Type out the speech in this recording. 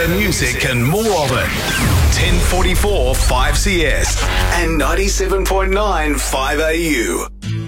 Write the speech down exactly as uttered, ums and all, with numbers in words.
music and more of it. ten forty-four five C S and ninety-seven point nine five A U.